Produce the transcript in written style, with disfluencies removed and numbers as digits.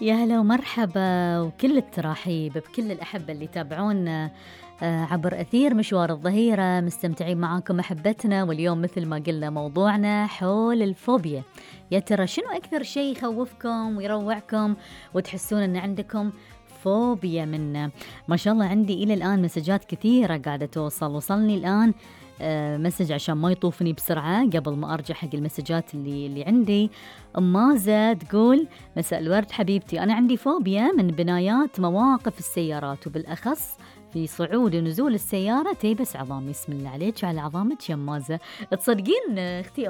يا هلا ومرحبا وكل التراحيب بكل الأحبة اللي يتابعونا عبر أثير مشوار الظهيرة، مستمتعين معاكم أحبتنا. واليوم مثل ما قلنا موضوعنا حول الفوبيا. يا ترى شنو أكثر شيء يخوفكم ويروعكم وتحسون أن عندكم فوبيا منه؟ ما شاء الله عندي إلى الآن مسجات كثيرة قاعدة وصلني الآن مسج عشان ما يطوفني بسرعة قبل ما أرجع حق المسجات اللي عندي. مازة تقول: مساء الورد حبيبتي، أنا عندي فوبيا من بنايات مواقف السيارات، وبالأخص في صعود ونزول السيارة تيبس عظامي. بسم الله عليك وعلى عظامك يا مازة. تصدقين أختي